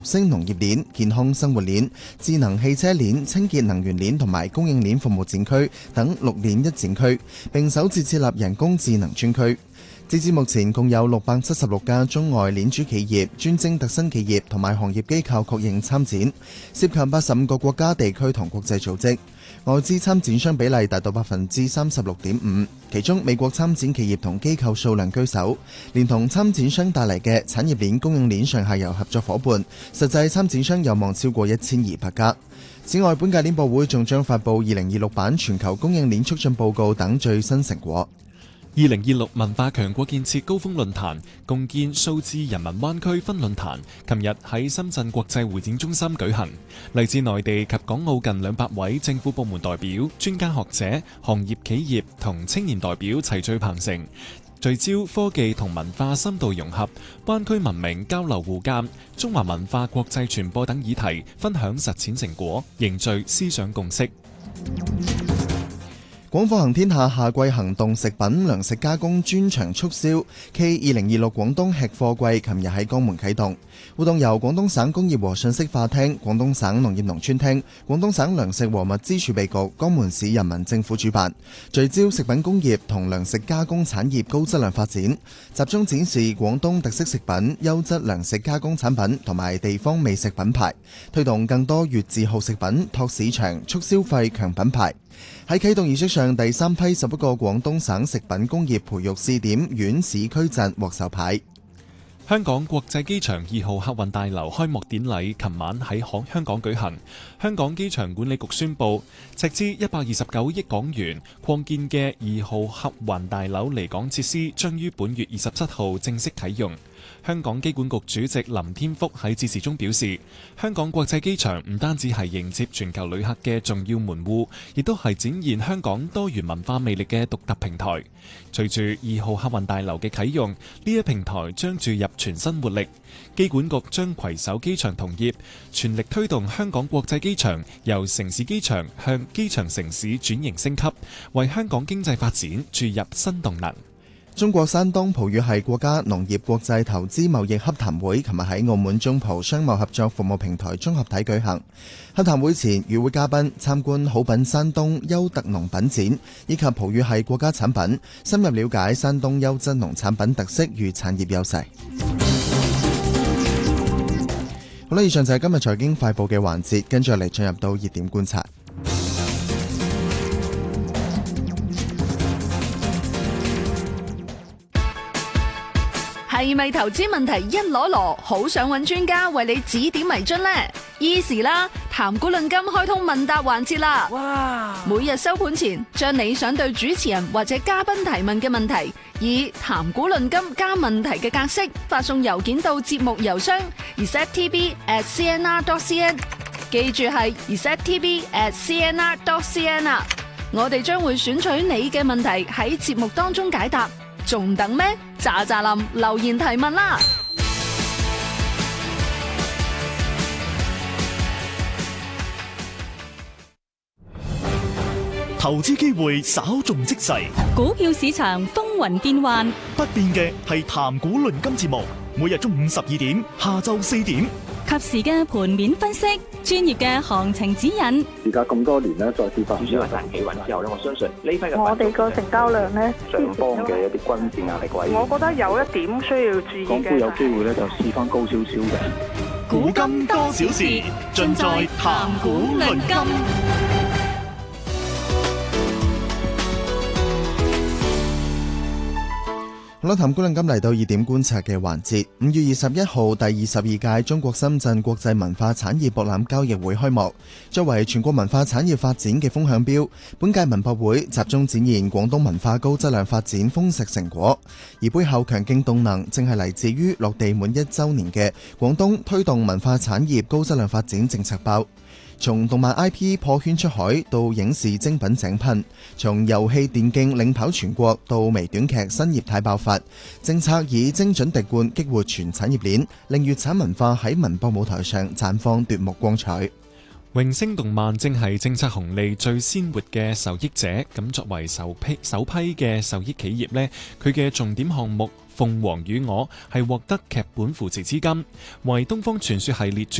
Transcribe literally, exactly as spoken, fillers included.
星農業鏈、健康生活鏈、智能汽車鏈、清潔能源鏈同埋供應鏈服務展區等六鏈一展區，並首次設立人工智能專區。截至目前，共有六百七十六家中外鏈主企業、專精特新企業同埋行業機構確認參展，涉及八十五個國家、地區同國際組織。外資參展商比例達到百分之三十六點五，其中美國參展企業同機構數量居首，連同參展商帶嚟嘅產業鏈、供應鏈上下游合作伙伴，實際參展商有望超過一千二百家。此外，本屆鏈博會仲將發布二零二六版全球供應鏈促進報告等最新成果。 二零二六文化強國建設高峰論壇共建數字人民灣區分論壇，琴日喺深圳國際會展中心舉行。嚟自內地及港澳近兩百位政府部門代表、專家學者、行業企業同青年代表齊聚鵬城，聚焦科技同文化深度融合、灣區文明交流互鑑、中華文化國際傳播等議題，分享實踐成果，凝聚思想共識。 廣貨行天下夏季行動食品糧食加工專場促銷暨二零二六廣東吃貨季，琴日喺江門啟動。活動由廣東省工業和信息化廳、廣東省農業農村廳、廣東省糧食和物資儲備局、江門市人民政府主辦，聚焦食品工業同糧食加工產業高質量發展，集中展示廣東特色食品、優質糧食加工產品同埋地方美食品牌，推動更多粵字號食品拓市場、促消費、強品牌。喺啟動儀式上，第三批十一個廣東省食品工業培育試點縣市區鎮獲授牌。 香港國際機場二號客運大樓開幕典禮琴晚喺香港舉行。香港機場管理局宣布，斥資一百二十九億港元擴建嘅二號客運大樓離港設施將於本月二十七號正式啟用。香港機管局主席林天福喺致辭中表示，香港國際機場唔單止係迎接全球旅客嘅重要門戶，亦都係展現香港多元文化魅力嘅獨特平台。隨住二號客運大樓嘅啟用，呢一平台將注入全新活力。機管局將攜手機場同業，全力推動香港國際機場由城市機場向機場城市轉型升級，為香港經濟發展注入新動能。 中國山東葡語系國家農業國際投資貿易洽談會琴日喺澳門中葡商貿合作服務平台綜合體舉行。洽談會前，與會嘉賓參觀好品山東優特農品展，以及葡語系國家產品，深入了解山東優質農產品特色與產業優勢。好啦，以上就係今日財經快報嘅環節，跟住嚟進入到熱點觀察。 係咪投資問題一籮籮，好想揾專家為你指點迷津呢？Easy 啦，談股論金開通問答環節啦！哇！每日收盤前，將你想對主持人或者嘉賓提問嘅問題，以談股論金加問題嘅格式發送郵件到節目郵箱 r s e t t v at c n r dot c n， 記住係 r s e t t v at c n r dot c n 啊！我哋將會選取你嘅問題喺節目當中解答。仲等咩？喳喳林留言提問啦！ 投資機會稍縱即逝， 股票市場風雲變幻， 不變嘅係談股論金節目，每日中午十二點，下晝四點， 及時嘅盤面分析，專業嘅行情指引。 而家咁多年咧，再跌翻， 主要係大企穩之後咧，我相信呢批嘅我哋個成交量咧， 上方嘅一啲均線壓力位， 我覺得有一點需要注意嘅。 港股有機會咧，就試翻高少少嘅。 股金多少事，盡在談股論金。 好啦，談股論金嚟到熱點觀察嘅環節。五月二十一號，第二十二屆中國深圳國際文化產業博覽交易會開幕。作為全國文化產業發展嘅風向標，本屆文博會集中展現廣東文化高質量發展豐碩成果，而背後強勁動能正係嚟自於落地滿一週年嘅廣東推動文化產業高質量發展政策包。從動漫 I P 破圈出海到影視精品井噴，從遊戲電競領跑全國到微短劇新業態爆發，政策以精準滴灌激活全產業鏈，令粵產文化喺文博舞台上綻放奪目光彩。 榮星動漫正係政策紅利最鮮活嘅受益者，咁作為首批首批嘅受益企業呢，佢嘅重點項目鳳凰與我》係獲得劇本扶持資金，為《東方傳說》系列